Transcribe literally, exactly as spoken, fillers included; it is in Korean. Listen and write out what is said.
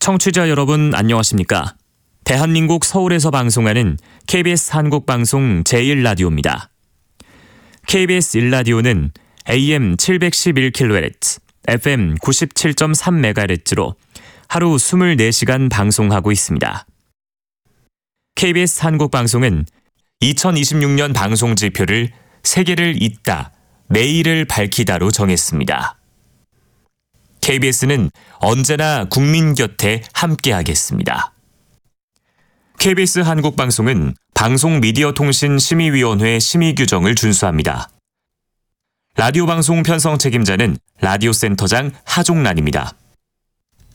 청취자 여러분 안녕하십니까? 대한민국 서울에서 방송하는 케이비에스 한국방송 제일 라디오입니다. 케이비에스 일 라디오는 에이엠 칠백십일 킬로헤르츠, 에프엠 구십칠 점 삼 메가헤르츠로 하루 이십사 시간 방송하고 있습니다. 케이비에스 한국방송은 이천이십육 년 방송 지표를 세계를 잇다, 내일을 밝히다로 정했습니다. 케이비에스는 언제나 국민 곁에 함께하겠습니다. 케이비에스 한국방송은 방송미디어통신심의위원회 심의 규정을 준수합니다. 라디오 방송 편성 책임자는 라디오센터장 하종란입니다.